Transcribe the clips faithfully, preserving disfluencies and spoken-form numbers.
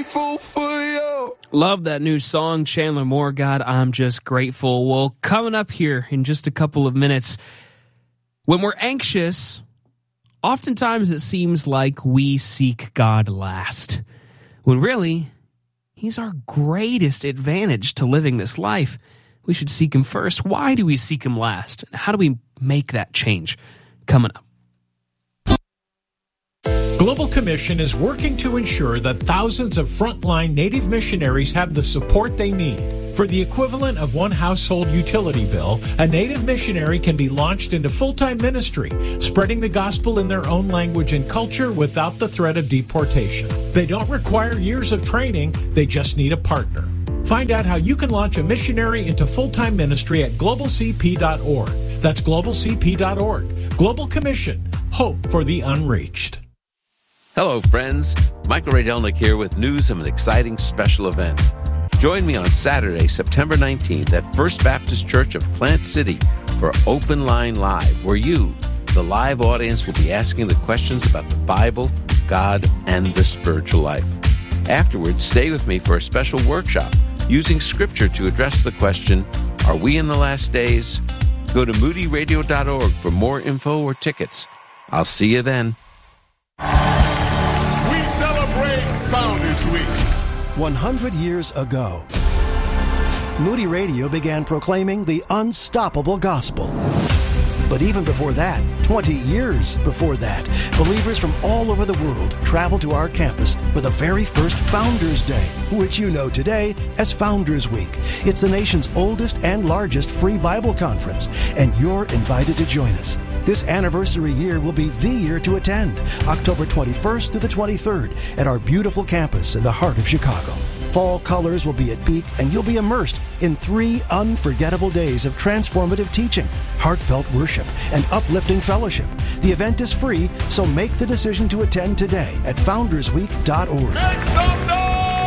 grateful for you. Love that new song, Chandler Moore. God, I'm just grateful. Well, coming up here in just a couple of minutes, when we're anxious, oftentimes it seems like we seek God last, when really, He's our greatest advantage to living this life. We should seek Him first. Why do we seek Him last? How do we make that change? Coming up. Global Commission is working to ensure that thousands of frontline Native missionaries have the support they need. For the equivalent of one household utility bill, a Native missionary can be launched into full-time ministry, spreading the gospel in their own language and culture without the threat of deportation. They don't require years of training, they just need a partner. Find out how you can launch a missionary into full-time ministry at global c p dot org. That's global c p dot org. Global Commission. Hope for the unreached. Hello, friends. Michael Ray Delnick here with news of an exciting special event. Join me on Saturday, September nineteenth at First Baptist Church of Plant City for Open Line Live, where you, the live audience, will be asking the questions about the Bible, God, and the spiritual life. Afterwards, stay with me for a special workshop using Scripture to address the question, are we in the last days? Go to moody radio dot org for more info or tickets. I'll see you then. Founders Week. one hundred years ago, Moody Radio began proclaiming the unstoppable gospel. But even before that, twenty years before that, believers from all over the world traveled to our campus for the very first Founders Day, which you know today as Founders Week. It's the nation's oldest and largest free Bible conference, and you're invited to join us. This anniversary year will be the year to attend, October twenty-first through the twenty-third, at our beautiful campus in the heart of Chicago. Fall colors will be at peak, and you'll be immersed in three unforgettable days of transformative teaching, heartfelt worship, and uplifting fellowship. The event is free, so make the decision to attend today at founders week dot org. Make some noise!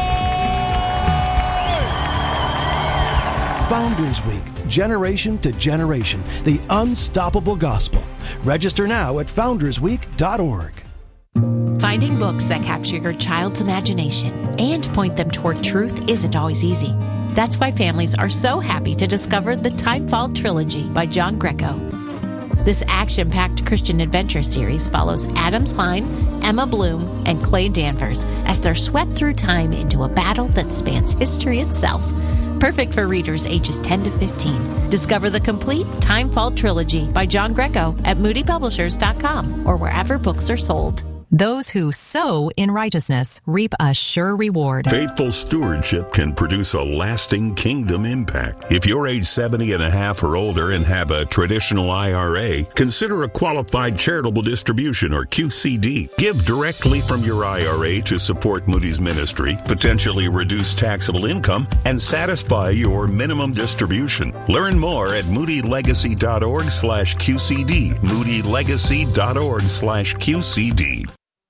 Founders Week, generation to generation, the unstoppable gospel. Register now at founders week dot org. Finding books that capture your child's imagination and point them toward truth isn't always easy. That's why families are so happy to discover the Timefall Trilogy by John Greco. This action-packed Christian adventure series follows Adam Klein, Emma Bloom, and Clay Danvers as they're swept through time into a battle that spans history itself. Perfect for readers ages ten to fifteen. Discover the complete Timefall Trilogy by John Greco at moody publishers dot com or wherever books are sold. Those who sow in righteousness reap a sure reward. Faithful stewardship can produce a lasting kingdom impact. If you're age seventy and a half or older and have a traditional I R A, consider a qualified charitable distribution or Q C D. Give directly from your I R A to support Moody's ministry, potentially reduce taxable income, and satisfy your minimum distribution. Learn more at moody legacy dot org slash Q C D. moody legacy dot org slash Q C D.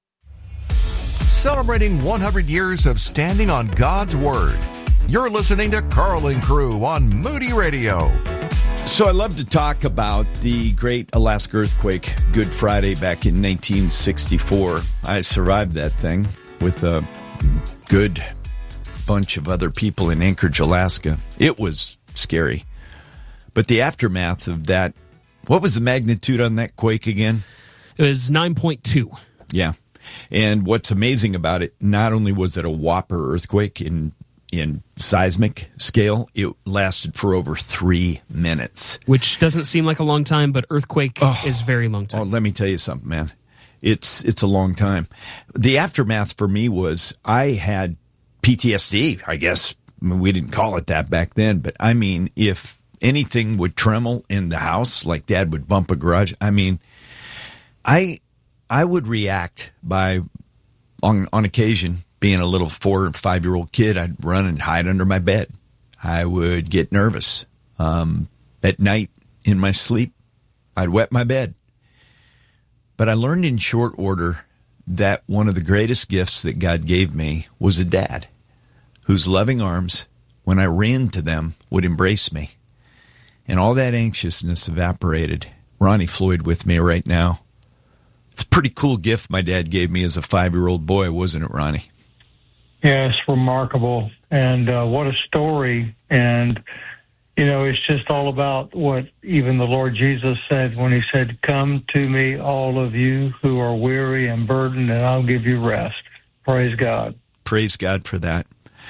Celebrating one hundred years of standing on God's Word. You're listening to Carl and Crew on Moody Radio. So I love to talk about the great Alaska earthquake, Good Friday, back in nineteen sixty-four. I survived that thing with a good bunch of other people in Anchorage, Alaska. It was scary. But the aftermath of that, what was the magnitude on that quake again? It was nine point two. Yeah. And what's amazing about it, not only was it a whopper earthquake in in seismic scale, it lasted for over three minutes. Which doesn't seem like a long time, but earthquake oh, is very long time. Oh, let me tell you something, man. It's it's a long time. The aftermath for me was I had P T S D, I guess. I mean, we didn't call it that back then, but I mean, if anything would tremble in the house, like Dad would bump a garage, I mean, I... I would react by, on on occasion, being a little four or five-year-old kid, I'd run and hide under my bed. I would get nervous. Um, at night, in my sleep, I'd wet my bed. But I learned in short order that one of the greatest gifts that God gave me was a dad whose loving arms, when I ran to them, would embrace me. And all that anxiousness evaporated. Ronnie Floyd with me right now. It's a pretty cool gift my dad gave me as a five-year-old boy, wasn't it, Ronnie? Yes, remarkable. And uh, what a story. And, you know, it's just all about what even the Lord Jesus said when he said, "Come to me, all of you who are weary and burdened, and I'll give you rest." Praise God. Praise God for that.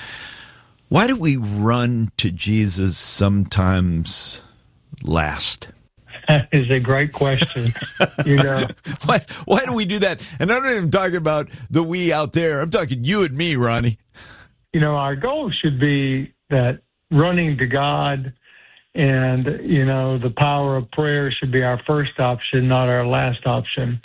Why do we run to Jesus sometimes last? That is a great question. You know, why, why do we do that? And I'm not even talking about the we out there. I'm talking you and me, Ronnie. You know, our goal should be that running to God and, you know, the power of prayer should be our first option, not our last option.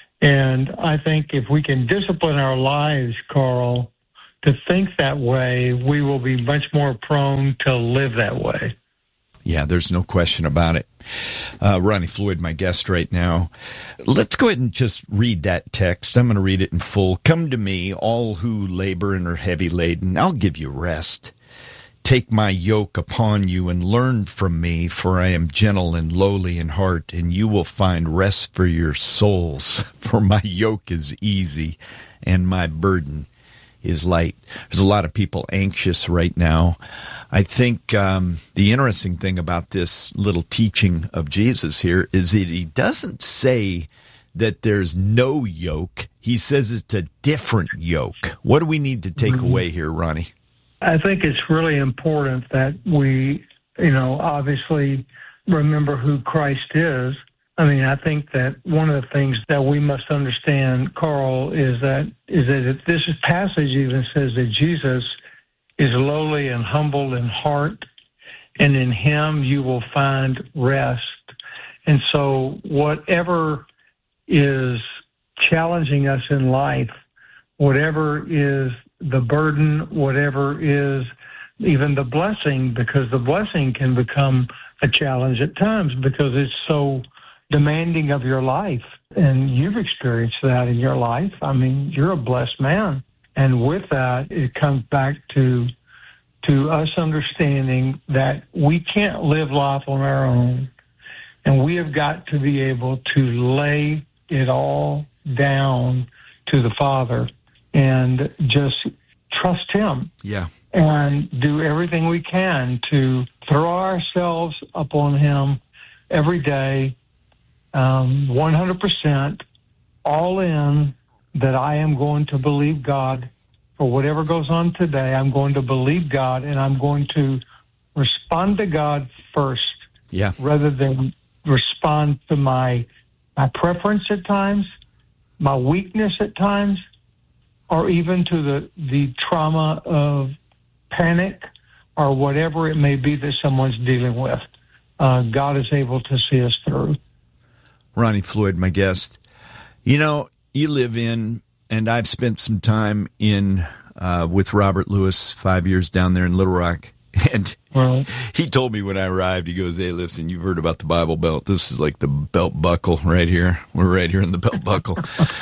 And I think if we can discipline our lives, Carl, to think that way, we will be much more prone to live that way. Yeah, there's no question about it. Uh, Ronnie Floyd, my guest right now. Let's go ahead and just read that text. I'm going to read it in full. "Come to me, all who labor and are heavy laden. I'll give you rest. Take my yoke upon you and learn from me, for I am gentle and lowly in heart, and you will find rest for your souls. For my yoke is easy and my burden is light." There's a lot of people anxious right now. I think um, the interesting thing about this little teaching of Jesus here is that he doesn't say that there's no yoke. He says it's a different yoke. What do we need to take mm-hmm. away here, Ronnie? I think it's really important that we, you know, obviously remember who Christ is. I mean, I think that one of the things that we must understand, Carl, is that is that this passage even says that Jesus is lowly and humble in heart, and in him you will find rest. And so whatever is challenging us in life, whatever is the burden, whatever is even the blessing, because the blessing can become a challenge at times because it's so demanding of your life. And you've experienced that in your life. I mean, you're a blessed man. And with that, it comes back to to us understanding that we can't live life on our own. And we have got to be able to lay it all down to the Father and just trust him. Yeah. And do everything we can to throw ourselves upon him every day, um, one hundred percent, all in, that I am going to believe God for whatever goes on today. I'm going to believe God, and I'm going to respond to God first, yeah, rather than respond to my my preference at times, my weakness at times, or even to the, the trauma of panic or whatever it may be that someone's dealing with. Uh, God is able to see us through. Ronnie Floyd, my guest. You know, you live in, and I've spent some time in uh, with Robert Lewis, five years down there in Little Rock. And right. He told me when I arrived, he goes, "Hey, listen, you've heard about the Bible Belt. This is like the belt buckle right here. We're right here in the belt buckle."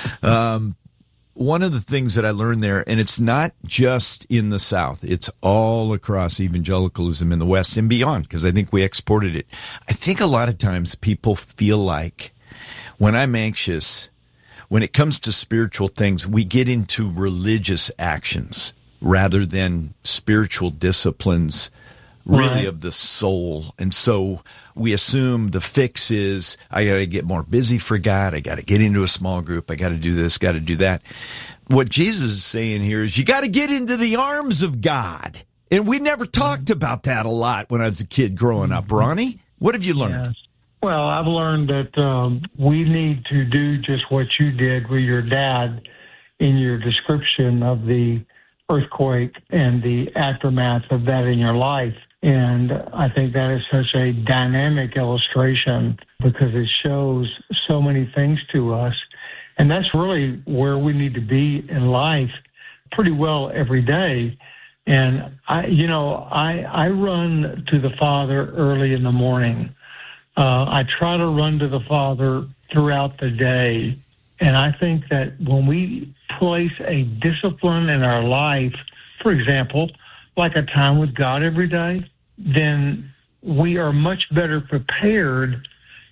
um, one of the things that I learned there, and it's not just in the South, it's all across evangelicalism in the West and beyond, because I think we exported it. I think a lot of times people feel like when I'm anxious, when it comes to spiritual things, we get into religious actions rather than spiritual disciplines, really, right, of the soul. And so we assume the fix is, I got to get more busy for God. I got to get into a small group. I got to do this, got to do that. What Jesus is saying here is you got to get into the arms of God. And we never talked about that a lot when I was a kid growing up. Ronnie, what have you learned? Yes. Well, I've learned that um, we need to do just what you did with your dad in your description of the earthquake and the aftermath of that in your life. And I think that is such a dynamic illustration because it shows so many things to us. And that's really where we need to be in life pretty well every day. And I, you know, I, I run to the Father early in the morning. Uh, I try to run to the Father throughout the day. And I think that when we place a discipline in our life, for example, like a time with God every day, then we are much better prepared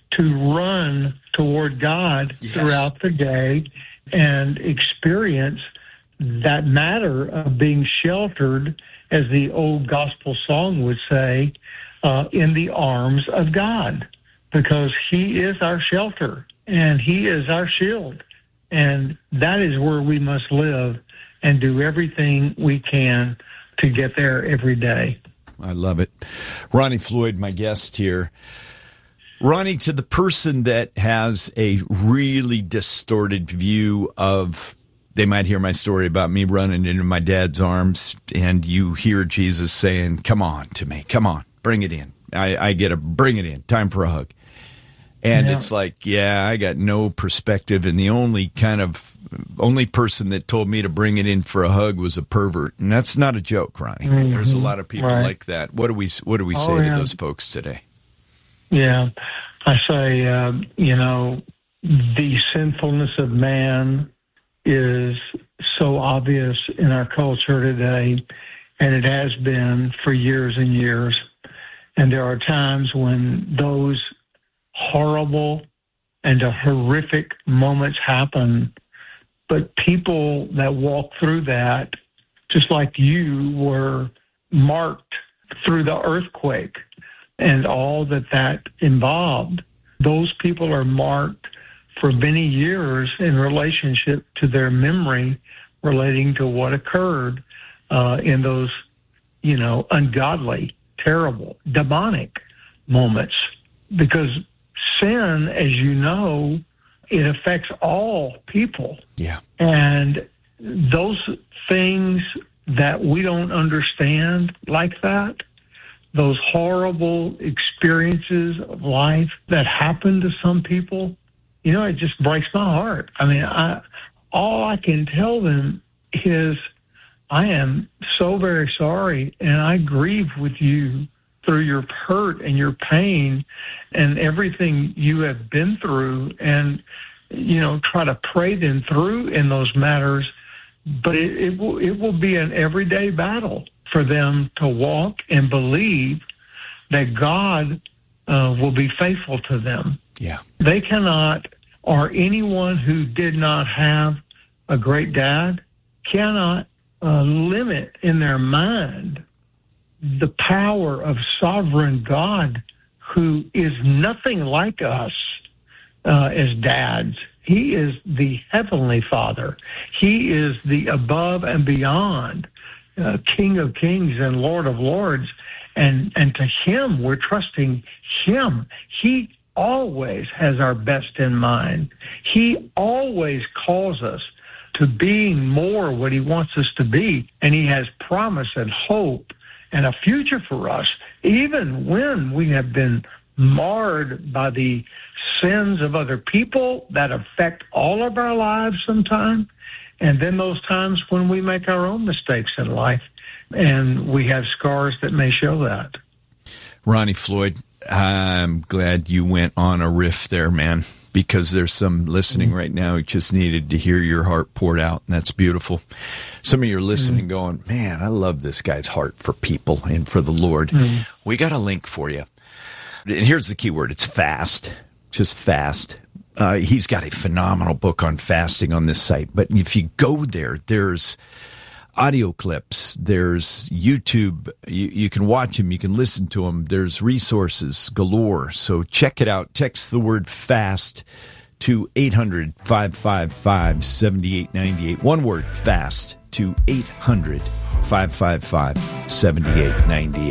to run toward God, yes, throughout the day and experience that matter of being sheltered, as the old gospel song would say, uh, in the arms of God, because He is our shelter and He is our shield. And that is where we must live and do everything we can to get there every day. I love it. Ronnie Floyd, my guest here. Ronnie, to the person that has a really distorted view of, they might hear my story about me running into my dad's arms, and you hear Jesus saying, come on to me, come on, bring it in. I, I get a bring it in, time for a hug. And yeah. It's like, yeah, I got no perspective, and the only kind of, only person that told me to bring it in for a hug was a pervert. And that's not a joke, Ronnie. Mm-hmm. There's a lot of people right. like that. What do we, what do we oh, say yeah. to those folks today? Yeah, I say, uh, you know, the sinfulness of man is so obvious in our culture today, and it has been for years and years. And there are times when those horrible and horrific moments happen, but people that walk through that, just like you were marked through the earthquake and all that that involved, those people are marked for many years in relationship to their memory relating to what occurred uh, in those, you know, ungodly, terrible, demonic moments. Because sin, as you know, it affects all people. Yeah. And those things that we don't understand like that, those horrible experiences of life that happen to some people, you know, it just breaks my heart. I mean, I, all I can tell them is, I am so very sorry, and I grieve with you through your hurt and your pain and everything you have been through, and, you know, try to pray them through in those matters. But it, it will it will be an everyday battle for them to walk and believe that God uh, will be faithful to them. Yeah. They cannot, or anyone who did not have a great dad cannot uh, limit in their mind the power of sovereign God, who is nothing like us uh, as dads. He is the Heavenly Father. He is the above and beyond uh, King of Kings and Lord of Lords. And, and to Him, we're trusting Him. He always has our best in mind. He always calls us to being more what He wants us to be. And He has promise and hope and a future for us, even when we have been marred by the sins of other people that affect all of our lives sometime, and then those times when we make our own mistakes in life, and we have scars that may show that. Ronnie Floyd, I'm glad you went on a riff there, man, because there's some listening right now who just needed to hear your heart poured out, and that's beautiful. Some of you are listening mm. going, man, I love this guy's heart for people and for the Lord. Mm. We got a link for you. And here's the key word. It's fast, just fast. Uh, he's got a phenomenal book on fasting on this site. But if you go there, there's audio clips, there's YouTube. You, you can watch them, you can listen to them. There's resources galore. So check it out. Text the word fast to eight hundred, five five five, seven eight nine eight. One word, fast, to eight hundred, five five five, seven eight nine eight.